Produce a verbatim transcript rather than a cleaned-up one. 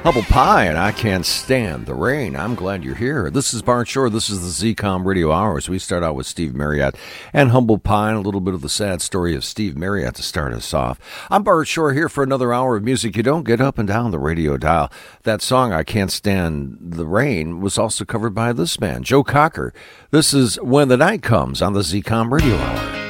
Humble Pie, and I Can't Stand the Rain. I'm glad you're here. This is Bart Shore. This is the Z COM Radio Hours. We start out with Steve Marriott and Humble Pie, and a little bit of the sad story of Steve Marriott to start us off. I'm Bart Shore here for another hour of music you don't get up and down the radio dial. That song, I Can't Stand the Rain, was also covered by this man, Joe Cocker. This is When the Night Comes on the Z COM Radio Hour.